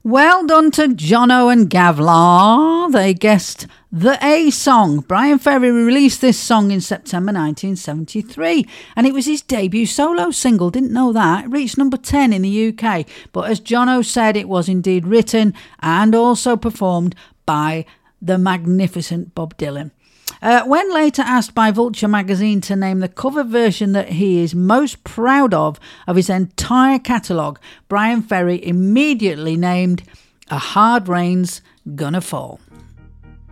Well done to Jono and Gavlar. They guessed the A song. Brian Ferry released this song in September 1973 and it was his debut solo single. Didn't know that. It reached number 10 in the UK, but as Jono said, it was indeed written and also performed by the magnificent Bob Dylan. When later asked by Vulture magazine to name the cover version that he is most proud of his entire catalogue, Brian Ferry immediately named A Hard Rain's Gonna Fall.